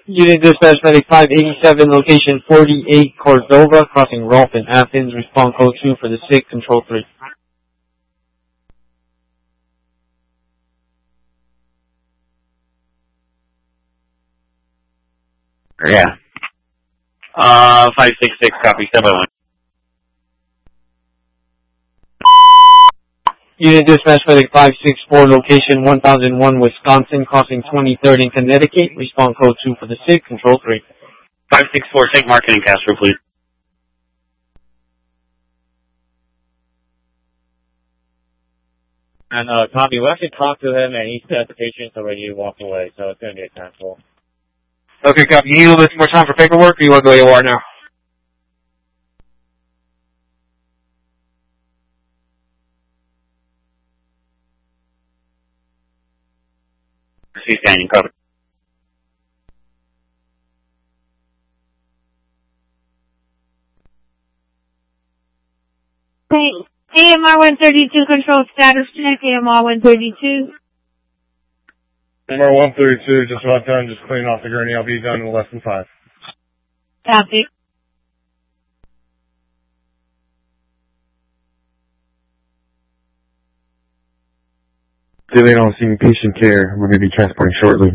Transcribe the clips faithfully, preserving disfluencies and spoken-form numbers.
Unit Dispatch Medic five eighty-seven, location forty-eight Cordova, crossing Rolfe in Athens. Respond code two for the sick, control three. Yeah. Uh, five six six, copy, seven one. Unit Dispatch Medic five six four, location one thousand one, Wisconsin, crossing twenty-third in Connecticut. Respond code two for the sick, control three. five six four, take marketing Castro, please. And, uh, copy, we actually talked to him and he said the patient's already walked away, so it's going to be a cancel. Okay, copy. You need a little bit more time for paperwork, or you want to go A O R now? He's standing, cover. Thanks. A M R one thirty-two, control status check, A M R one thirty-two. A M R one thirty-two, just about done, just clean off the gurney. I'll be done in less than five. Copy. If they don't see patient care, we're going to be transporting shortly.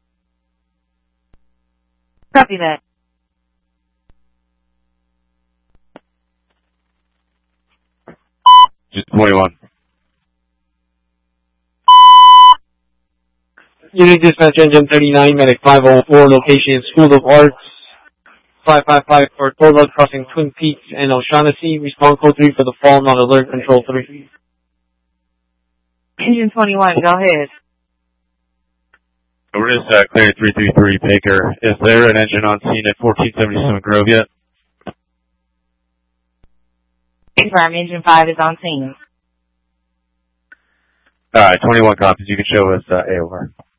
Copy that. Just twenty-one. Unit Dispatch Engine thirty-nine, Medic five oh four, location School of Arts, five five five Cordova, crossing Twin Peaks and O'Shaughnessy. Respond code three for the fall, not alert, control three. Engine twenty-one, go ahead. We're just uh, clear three three three, Baker. Is there an engine on scene at fourteen seventy-seven Grove yet? Confirm, engine five is on scene. Alright, twenty-one copies. You can show us uh, A O R.